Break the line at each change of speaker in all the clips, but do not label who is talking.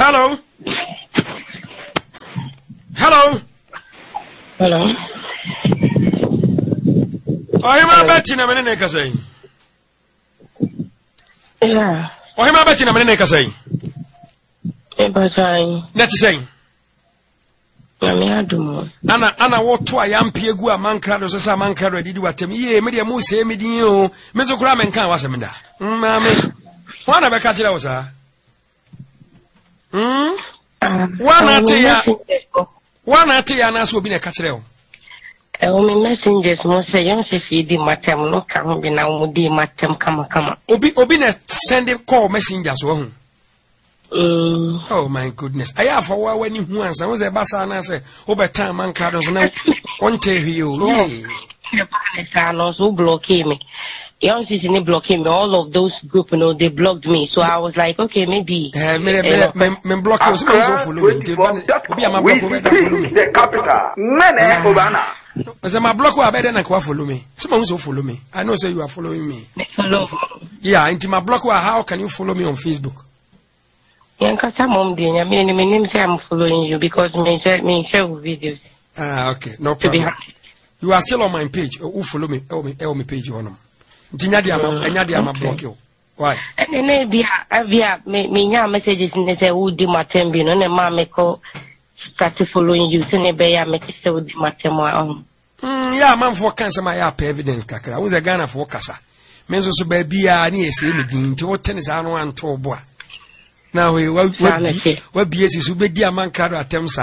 Hello. Hello.
Hello.
Ohima Betty na menene ka say.
Yeah.
Ohima Betty na menene ka say.
That
is saying. Ana woto ayampe egu amankra so sa amankra didi watem ye me de mu se me din o me so kura me nkan wasem da maame wana be ka kire wo sa wana te ya na so obi na ka kire wo
me messengers mo say yam se fi di matem no ka ho bi na mo di matem kama
obi na send call messengers wo hu. Oh my goodness. I have for when you want some say basa na say over time man card so na on tell you.
No so block me. Young sis ni block me. All of those group, you know, they blocked me. So I was like, okay, maybe.
Me block you. So follow me. Be am block over follow me.
The capital. Mene Obana.
As my block over there na kwa follow me. Someone so follow me. I know say you are following me.
Follow.
Yeah, into my block how can you follow me on Facebook?
Yeah, because I'm following you because me share videos.
Okay, no problem. You are still on my page. Who follow me? Me page on. Nyadi am block you. Why?
And then me messages in the say who di matembi no na ma me ko start following you so ne be ya me say who di matemo on.
Yeah, man for cancer my evidence kakra. Who's a Ghana for kasa. Menzo so ba bia na ese me din nti wo tennis anu anto boa. Now we be as you be dear man card attempts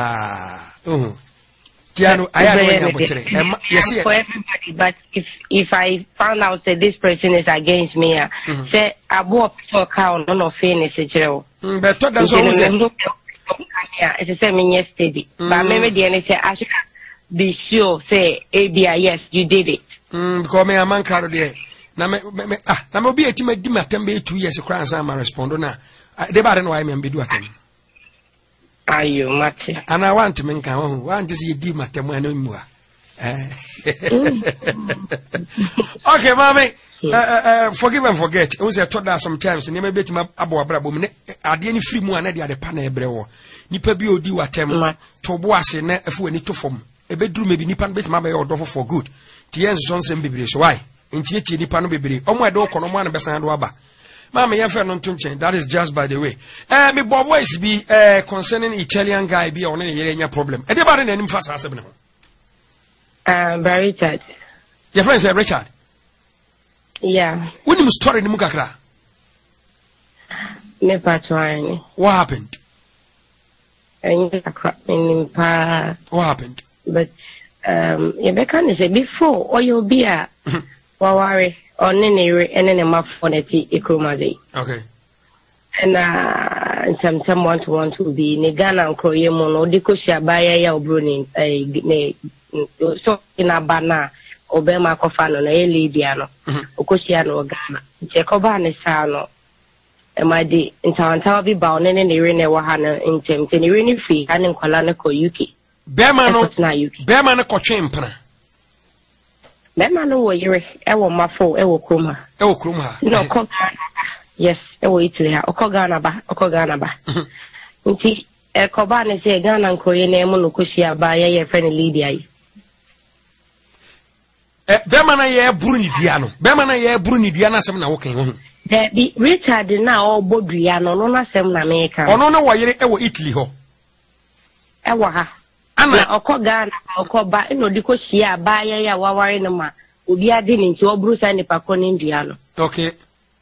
Tiano, I am yes,
for everybody, but if I found out that this person is against me, say I bought for count none of finish jail.
But that's always
it's the same yesterday. But maybe the NSA I should be sure say ABI yes, you did it.
Because me a man card there. Now me be a team at Dimatembe 2 years across I'm a responder now. They bad know I am be do at him.
Are you Matty? And
I want to make one to see Di Matemo no more. Okay, mommy. Forgive and forget. I was a told that sometimes and never bet my abo brabo. I didn't free more than the panel brewo. Nipa bi odi watem to boase na afu ani to fom. E bedru me bi nipa bet ma be odofo for good. Tie nso nsem bebre so why? Ntie tie nipa no bebre. Omo ade okono mo an besan do aba. Mama, that is just by the way. Me boys be concerning Italian guy be on any problem. Anybody name first has been.
Richard.
Your friend say Richard.
Yeah.
When you story in Mukakra.
Me patwani.
What happened?
What
happened?
But you can say before or you'll be a worry. On any map for the Ekromade.
Okay.
And someone to be Negana and Koyemon or Dikosia Baya or Bruning, so in a banner, Obama Kofano, a Lidiano, Okosiano, Ghana, Jacobane Sano, and my day in Town be bound and any Rene Wahana in Thames and Irene Free and in Kolanaco, Yuki.
Bermano Cochimpana.
Bema no wo yere e wo mafo e wo kroma no yes e wo Italy ha Ghana ba nti e ko ba ne se Ghana nkoye na emu no koshia ba ye friend Lydia yi
bema na ye buru ni dua na sem na wo kan ho
bi Richard na o bodua no na sem na me kan
ono no wo yere e wo Italy ho
e wo ha ana Ghana ba ino diko shia ba ya waware no ma obi ade ni nti obru sa ni pakọ ni ndua no
okay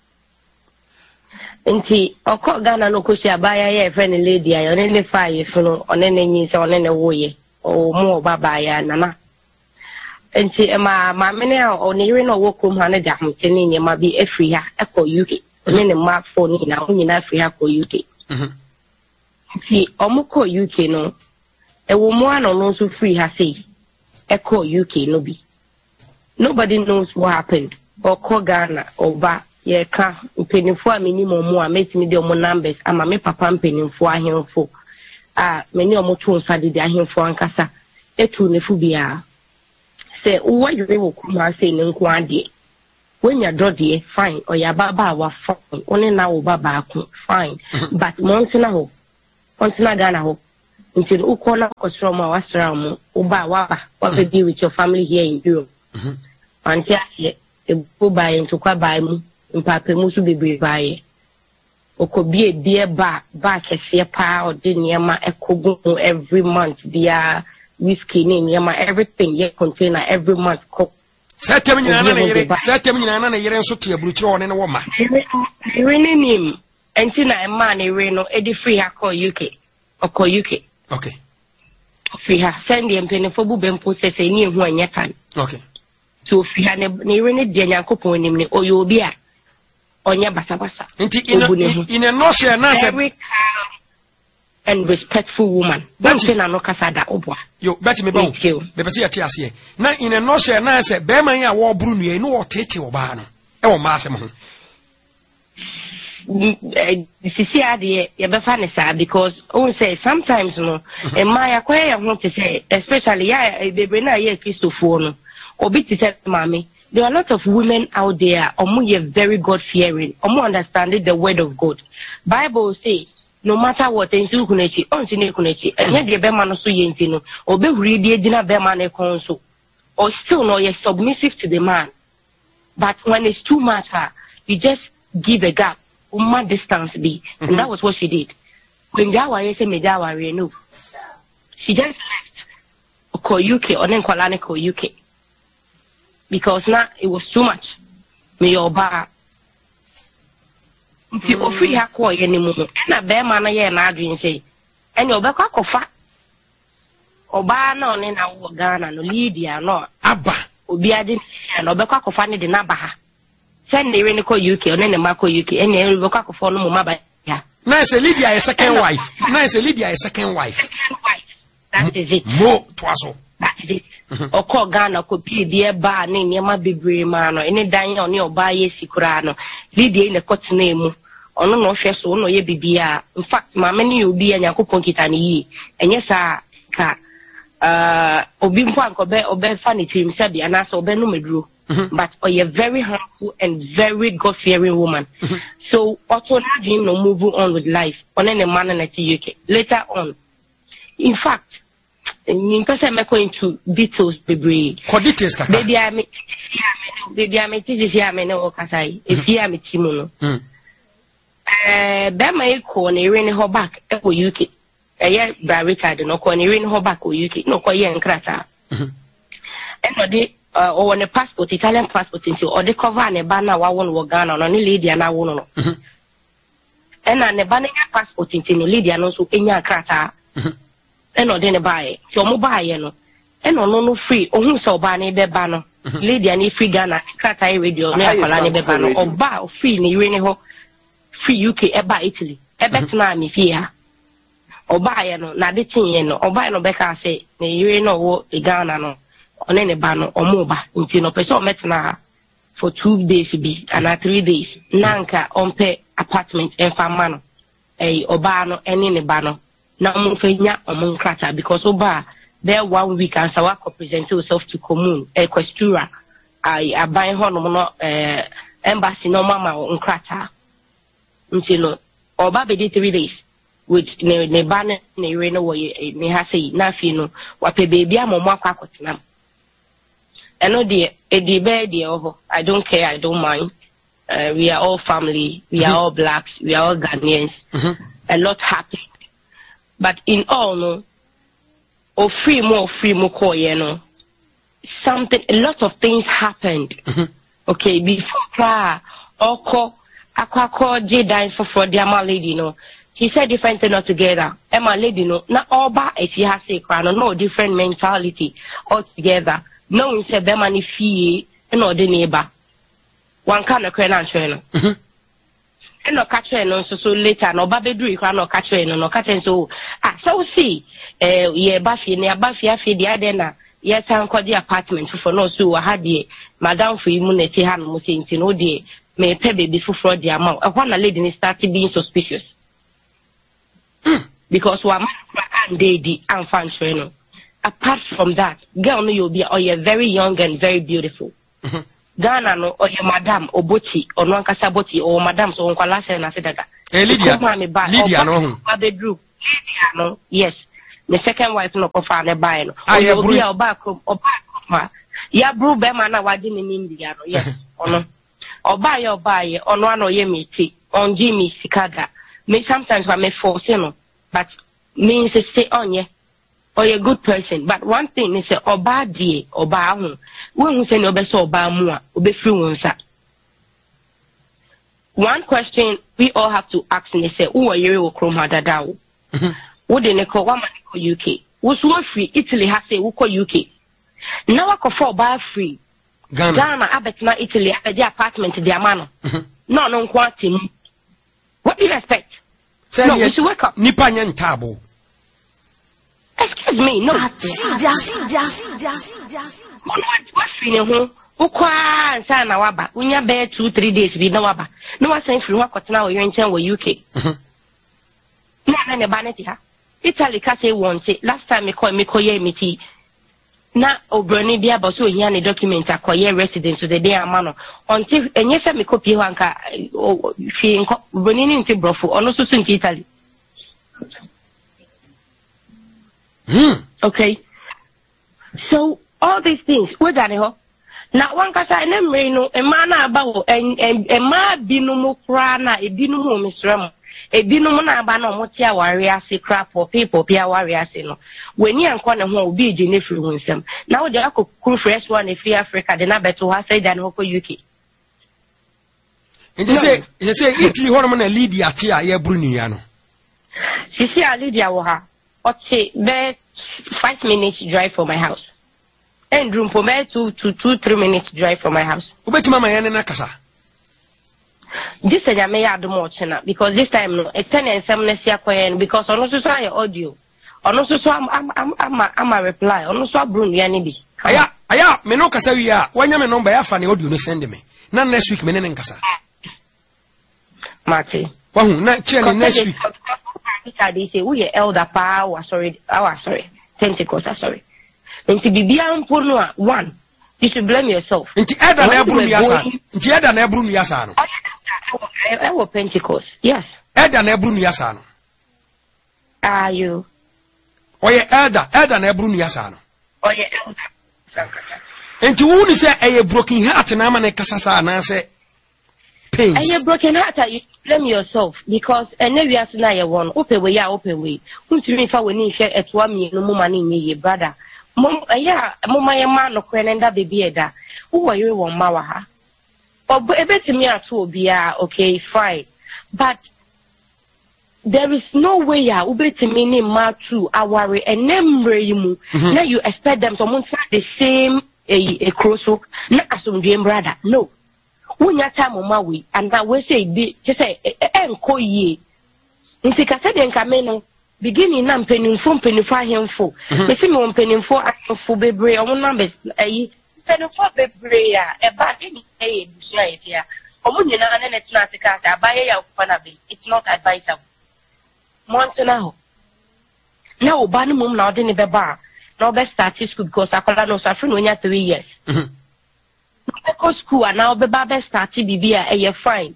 nti Ghana no ko shia ba ya friend lady ayo ne le fa ye funu one ne nyi se one ne woye o mu baba ya nana nti ma mene o ne yire no wo kom ha ne da hamte ni nyema bi afri ha e ko UK ne ma phone ni na nyina afri ha ko UK nti omukọ UK no a woman no so free has say echo UK no be. Nobody knows what happened. Or call Ghana or ba ye ka penny for minimum more make me the numbers ama me papa penny for him for many or more tools I did him for ankasa etu ne fubia say what you will come say nkwande when you draw the fine or your baba wa fine only now baba fine but months now ontina Ghana ho until ukola kosroma wasramu uba waba be with your family here in Europe until go buy into kwa buy mu mpape mu so bebre buy okobie bie ba kese pa odi niema ekogu every month bia whiskey ni niema everything ye container every month ko
setem nyina na yere nso te aburuchi one ne wo ma
ire nim enti na ma na ire no edi free akọ UK
okay
free ha send them pen for bu bempo se ni ehu anya kan
okay
so free ha ne ire ne de nyankopon nim ne oyo obi a onya basabasa
enti in a no share na se
and respectful woman don't say na no kasada obwa
yo bet me ba be pese yati ase na in a no share na se be man ya wo buru nu no otete oba no e wo ma ase mo ho
sisi ade ye be fa ne sa because on say sometimes no e ma ya kwa ya ho te say especially ya bebre na ye Christopher no obi ti say mama there are a lot of women out there omo very God fearing omo understanding the word of God. Bible say no matter what ensu kunechi onti ne kunechi enye de be ma no so ye nti no obehuri de dina be ma ne kon so or still no you submissive to the man, but when it's too much you just give a gap distance be and that was what she did. When Jawa say me Jawa no she just left ko UK or then kwala ko UK because now it was too much me oba nti ofi ha ko ye ni mu na be ma na ye na adwin say ene obekwa kofa oba na one na wo Ghana no Lydia no
aba
obi ade na obekwa kofa ne de na ba ha send the rene ko UK one ne ma ko UK ene obekwa kofa no mu ma ba ya
na say Lydia is second wife
that is it
mo twaso
that is it oko Ghana ko bie ba ne niema bebre ma no ene dan ya one oba ye sikura no Lydia ne kotena mu ono no hwe so no ye bibia in fact ma many obi anyakopon kita ne yi enye sa ka obi mpo ankobe obe fa ne tim sabi anasa obe no meduro but you're very humble and very God fearing woman. So also dream no move on with life on any man in the UK later on. In fact, in person me going into details baby.
Details kaka.
Baby I me this year me no kasai. If you am timuno. Be my ko na ire ne ho back e ko UK. Eye Bra Richard no ko na ire ne ho back ko UK. No ko ye nkrata. And the or on a passport, Italian passport, or the cover and a banner won't Ghana on any lady and I won't. And an a banner passport in Lydia no so in your crata. And or then a buy so mobile, you know. And on no free, or who saw banner be banner. Lady and free Ghana, crata radio, near Colani be banner, or bar free in ho free UK, eba Italy, a better man if here. Or buy no, not the thing, or buy no Becca say, you know, the Ghana no. On any banner or moba until no person met na for 2 days be and 3 days. Nanka on pay apartment and famano a obano and in a banner. Now mufenya or munkrata because oba there 1 week and Sawako present yourself to commune a questura. I buy hono embassy no mama or unkrata until oba be 3 days. With ne banner ne reno way ne hasi na fino wape baby amomwa kwa kotinam. I know the I don't care, I don't mind. We are all family, we are all blacks, we are all Ghanaians. A lot happened. But in all, no, free more, you know, a lot of things happened. Okay, before Akwa J dying for the Emma lady, no. He said different things altogether. Emma lady, no, not all ba if he has a crown, no different mentality altogether. No, we said them money fee and or the neighbor. One kind of credit and and no catch so later no baby do you no catch no catch so so see yeah Buffy near Buffy the other yes I'm called the apartment for no so I had the madam for immunity hand musing no day may pay baby for fraud the amount. I want a lady started being suspicious because one and they and function. Apart from that, girl, no, you'll be or you're very young and very beautiful. Ghana, no, or your madam, or boti, or no, Kasaboti, or madam, so Uncle Lassie and I said that.
Lydia, no,
my bedroom. no yes the second wife no ko fa ne buy no obi a oba ya bru be ma na wade ne India no yes ono oba ye ono ano ye meti on Jimmy Sikaga me sometimes I may force no but means to say onye or a good person but one thing is oba die oba hu when say no be so oba mu a obe free wonsa. One question we all have to ask and say who are you wo krom hadada wo wo de ne ko wa ma ko UK wo so free Italy ha say wo ko UK now akofo oba free Ghana abetna Italy the apartment the amano no nkwati mu. What do you expect? No, you should wake up.
Nipa nya ntabo.
Excuse me, no. What's feeling who? Ukwa nsa na waba. Unya be 2-3 days bi na waba. No wa san firi wakotena wo yenchen wo UK. Na ne baneti ha. Italy ka say won say last time me call ye meti. Na obroni bia bo so hia ne document akoye resident to the day amano until enye se me copy ho anka fi nko obroni ni nti brofo ono so nti Italy. Okay, so all these things we done ho na wan kasa enemre no e ma na aba wo e ma binumu kra na e binumu misrem e binumu na aba na omote aware ase kra for people pia aware ase no weni anko ne ho obi je ne firi hunsem na wo de akokuru fresh one free Africa de na beto ha say dan ho ko UK.
And you say Italy ho na Lydia ate a ye bruni ya no
sisi a Lydia wo ha ote be 5 minutes drive from my house and room for me 2-3 minutes drive from my house.
Ubetima ma yene na kasa
This is a ya because this time no it's 10 and 7 next because on also your audio on also I'm a reply on also Bruno yani bi
aya me no kasa wi a wanya me number ya fa ne audio no send me na next week me ne nkasa
Marty
wahu na chele next week
they say we elder power sorry Pentecost sorry nti bibia mpo no a one you should blame yourself
nti elder na ebru mi asa nti elder na ebru mi asa no
I will Pentecost yes
elder na ebru mi asa no
are you
oye elder na ebru mi asa no
oye elder
nti wu ni say eye broken heart na ma ne kasa sa na say pains
eye broken heart you blame yourself because we are na ye won open way untimi fa woni hwe eto ami no mama ni ye brother mom mama ye ma no kwenenda baby eda wo ye won ma wa ha obo ebetimi ato obia okay fine but there is no way ya ubetimi ni ma too aware enemre yimu na you expect them to move the same a crosso na asomdwe brother no Unya time ma we and that we say be just say enko ye nti ka se den ka me no beginning na mpenimfo ahemfo me se me mpenimfo ahemfo bebre o na be ayi mpenimfo bebre ya e ba ni e busia ye tia o mo nyina na ne tena tika ta abaye ya kwa na be it's not advisable montana ho na o ba ni mum na o de ni be ba na o be start school because akola no safri no nya 3 years go school and now beba start bibia e fine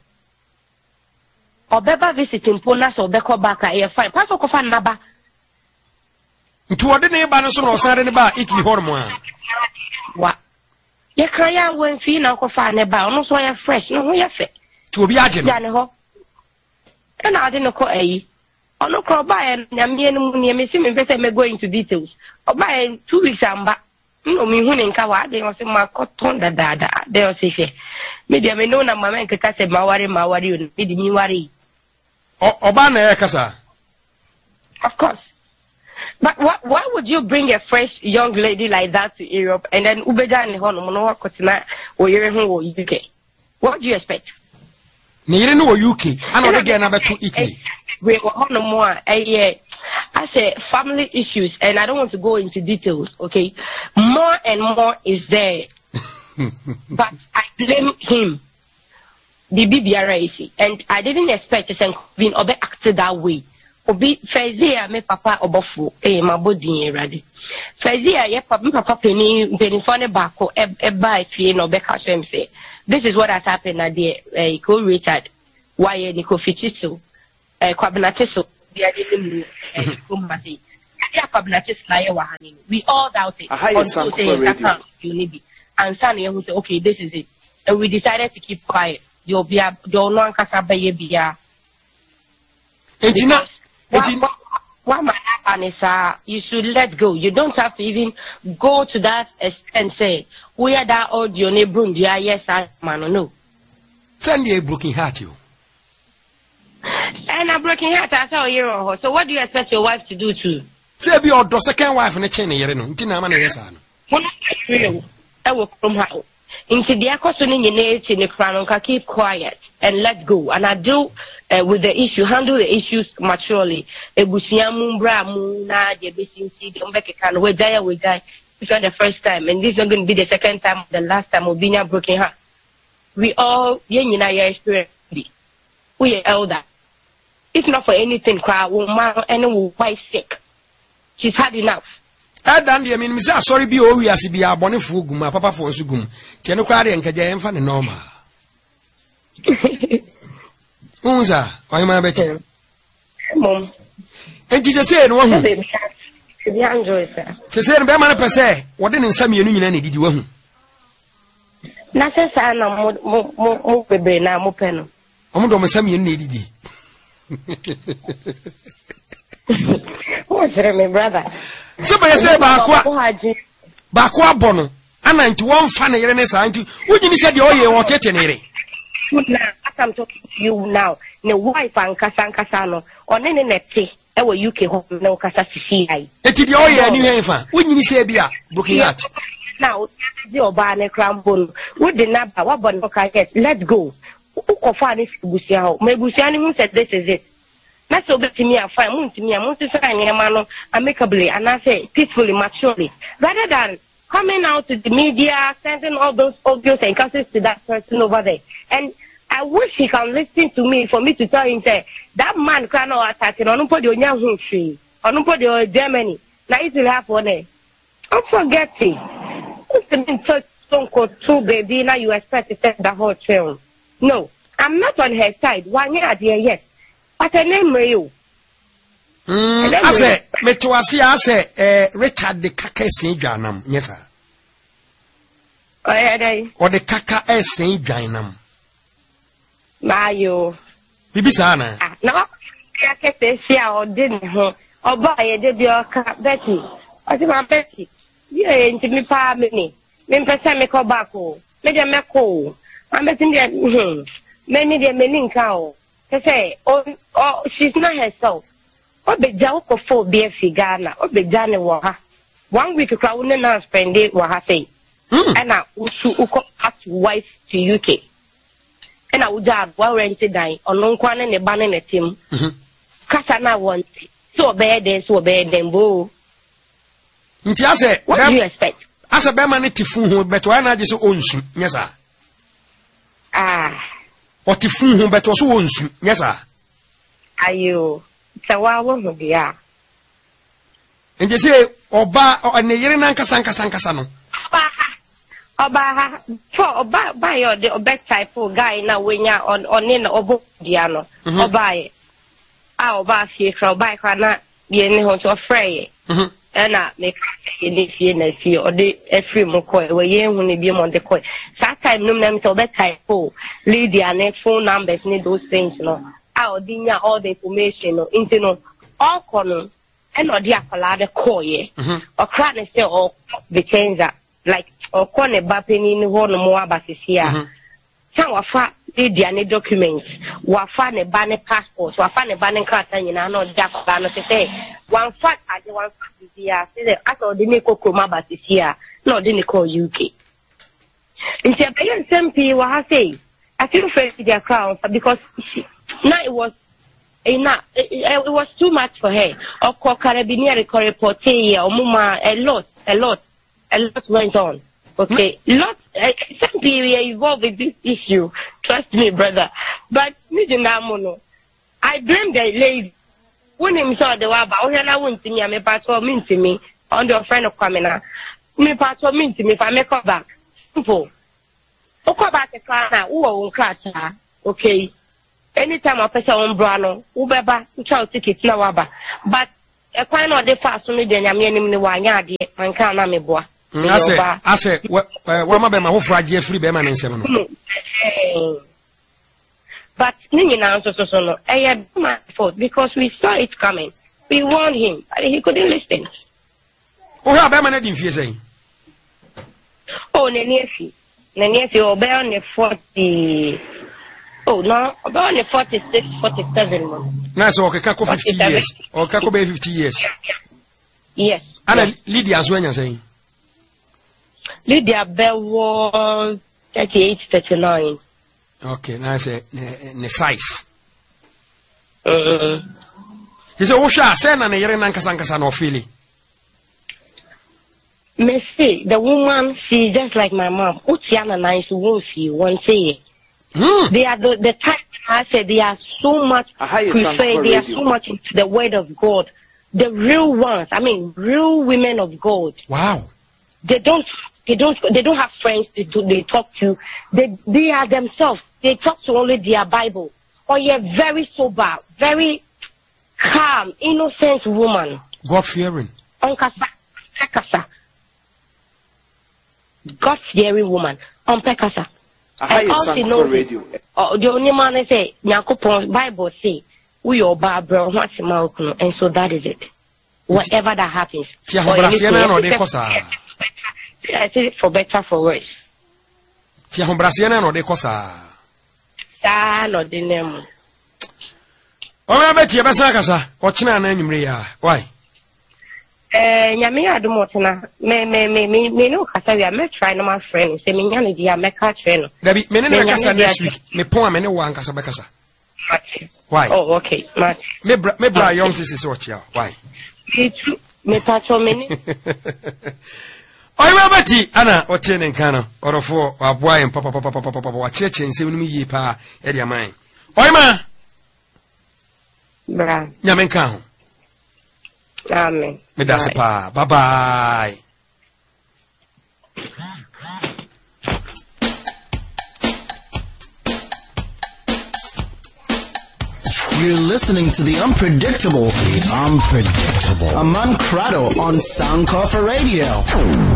obeba visiting pona so be ko back e fine pass ko fa naba
nti wode ne ba no so no sare ne ba Italy hormo a
wa ye kraya wen fi na ko fa ne ba no so ya fresh no ho ya fe
ti obi agye
ya ne ho e na ade no ko ayi ono ko ba ya nyame no mu ne me si me pese me go into details oba 2 weeks amba no mi hu ne nka wa de o se ma koton da de o se fe me dia me no na mama nke ka se ma ware o me di mi ware
oba na ya kasa
of course but why would you bring a fresh young lady like that to Europe and then ubeja ne ho no no wakotina o yere hu wo UK what do you expect
ne yere no wo UK ana o de ge na beto Italy
we ho no mo I say family issues, and I don't want to go into details, okay? More and more is there. But I blame him. The BBRAC. And I didn't expect to being obe acted that way. Obi Fezia me papa obofu my body ready. Fezia ye papa penny phone bako buy fee no be cash say. This is what has happened at the co-rated why Nico Fitisu Kwabnatiso we all doubt it until say you need it. And Sunny who say, okay, this is it. And we decided to keep quiet. You'll be a don't kasa baby. What might happen is you should let go. You don't have to even go to that extent and say, we are that audio neighbor, yes, I man, no.
Send you a broken heart, you.
And a broken heart, I saw you. So what do you expect your wife to do too?
Say be your second wife in a chain, you know, Tina Manasan.
I will come out. Into the accounting in the crown, keep quiet and let go. And I do with the issue, handle the issues maturely. A Busiamu, Bramuna, the Bissin, Umbekan, we die. It's not the first time, and this is not going to be the second time, the last time we've been a broken heart. We all, young in our experience, we are elder. It's not for anything, cry, woman, and quite sick. She's had enough.
I mean, Miss, sorry, be all we are, be our bonnet fugum, my papa for Sugum, Tenocrati and Kajan fan and normal. Unza, I'm a better.
Mom.
And Jesus said, one
the Android, sir.
She said, Bemana per se, what didn't some union any did you want?
Nothing, sir, no baby, now, Mopeno.
Omo some you needed.
What's my brother?
Somebody say Bakwa Bono, and 91 funny auntie. Would you said your year or tetanere?
I'm talking to you now. No wife and Casano, or any netty, our UK home, no Casasi. It is your year, new infant. Wouldn't you say, Bia, looking at now, your barney crumble. Would the number, what but look at it? Let's go. Who find Busiao? Maybe Busiani who said this is it. That's over to me, I find moon to me, I want to sign a man amicably, and I say peacefully, maturely, rather than coming out to the media, sending all those audios and cases to that person over there. And I wish he can listen to me for me to tell him, say, that man cannot attack it, on the young tree, on the Germany. Now it's half on it. Don't forget it. What's the name? Don't go to baby, now you expect to take the whole trail. No, I'm not on her side. 1 year, dear, yes. But her name you.
I say, Metuasi, I say, Richard the Kaka Saint Janam, yes, sir. Or the Kaka Saint Janam.
Mayo.
Bibisana.
No, I can't say, or didn't her, or buy a debut Betty. I think I'm Betty. You ain't me, pa me. Then Pesamico Baco. Made a Mako. I'm betting that many the meaning cow. They say, oh, she's not herself. What the joke for beer figana, or the Johnny Waha. 1 week, I wouldn't now spend it, Waha say. And I would ask wife to UK. And I would have well rented die on no one and a banana team. Casana wants it. So bad, then, boo.
What do
you expect?
As a Bemani Tifu, but why not just own, yes, sir. Or Tifu, but also owns, yes, sir.
Are you? So I won't be. And
you say, Oba or a Nerian Casancasano.
Oba, for buy your the best type of guy now when you're on in Obo Diano. Or buy our bar future buy cannot be any home to a fray. And I make this year or the every McCoy where you only be on the coin. That time, no name to that type of Lydia and phone numbers need those things, no. Our dinner, all the information, no, into all corner, and or dear collade coy, or crack and say, or the changer, like, or corner bapping in one more basis here. Some of fat Lydia documents, were found a banner passport, or found a banner card, and you know, not Jack Banner to say, one fat at the one. I thought the Nico Kumaba is here, not the Nico UK. In Japan, some people were saying, I feel afraid to their crown because now it was enough, it was too much for her. Or Carabinieri reporter or Muma, a lot went on. Okay, some people are involved with this issue, trust me, brother. But, I blame the lady. When him saw the waba, oh, I won't see me, I may pass or mean to me, on your friend of Kamina. Me pass or mean to me if I make up back. Simple. Oh, come back to car now, who won't catch her, okay? anytime I pesa on brano, ubeba, child ticket na waba. But a quite not the fast to me, then I'm in the wanyadi, and can't name me boy.
I say, what my whole Friday free beman and 7.
But Nini answers so I had my fault because we saw it coming. We warned him, but he couldn't listen.
Oh, how Beman didn't feel saying?
Oh, Nancy, obey on the 40. Oh, no, about the 46, 47.
Nice, okay, Kako 50 years, or Kako Bay 50 years.
Yes.
And Lydia as well, you're saying.
Lydia Bell was 38, 39.
Okay, now I say, the size.
He
said, oh, sure, send an Aaron Ankasankas no Philly.
Messi, the woman, she's just like my mom. Utiana nice won't see one say. They are the type I said they are so much preferred, they are so much into the word of God. The real ones, I mean, real women of God.
Wow.
They don't have friends they talk to. They are themselves. They talk to only their Bible. Or you're very sober, very calm, innocent woman.
God-fearing.
God-fearing woman. On Pekasa.
I also radio.
The only man I say, Nyakopon Bible say, we are Barbara, what's your mouth, and so that is it. Whatever that happens. I say it for better, for worse.
Tia Hombrasiana no de cosa.
No, the name.
Oh, I bet you Basakasa, or China and why?
Yamia Dumotana, me no Casaria, me try no my friend, say me Yanni, dear Mecca train. There be many
next week, me poem any one Casabacasa. Why?
Oh, okay, Matt.
Me bra young sisters watch ya. Why?
Me touch on many.
Oh, Betty, Anna, or ten and Cana, or for a boy and papa, church and 7 me pa, Eddie mine. Oi, ma!
Bra.
Yamen Cow.
Amen.
Me that's a pa. Bye bye.
You're listening to the unpredictable, Aman Crado on Sound Coffee Radio.